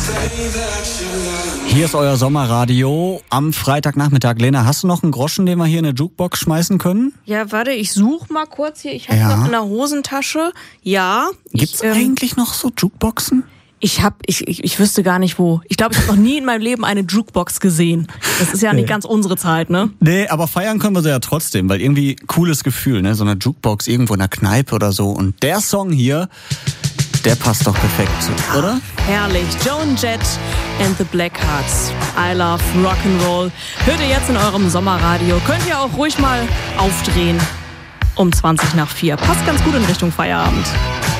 Hier ist euer Sommerradio am Freitagnachmittag. Lena, hast du noch einen Groschen, den wir hier in eine Jukebox schmeißen können? Ja, warte, ich suche mal kurz hier. Ich habe noch in der Hosentasche. Ja. Gibt's eigentlich noch so Jukeboxen? Ich wüsste gar nicht wo. Ich glaube, ich habe noch nie in meinem Leben eine Jukebox gesehen. Das ist ja nicht ganz unsere Zeit, ne? Nee, aber feiern können wir sie ja trotzdem, weil irgendwie cooles Gefühl, ne? So eine Jukebox irgendwo in der Kneipe oder so. Und der Song hier, der passt doch perfekt zu, oder? Herrlich. Joan Jett and the Blackhearts. I love Rock'n'Roll. Hört ihr jetzt in eurem Sommerradio. Könnt ihr auch ruhig mal aufdrehen. Um 4:20. Passt ganz gut in Richtung Feierabend.